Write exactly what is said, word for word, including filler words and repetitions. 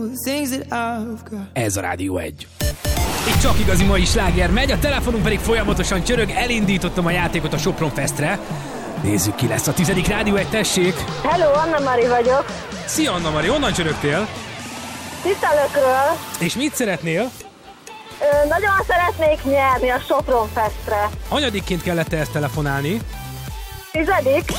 Ez a Rádió egy. Itt csak igazi mai sláger megy, a telefonunk pedig folyamatosan csörög, elindítottam a játékot a Sopron Festre. Nézzük, ki lesz a tizedik Rádió egy, tessék! Hello, Anna Mari vagyok. Szia, Anna Mari, honnan csörögtél? Tisztelőkről. És mit szeretnél? Ö, nagyon szeretnék nyerni a Sopron Festre. Hanyadikként kellett ezt telefonálni? Tizedik.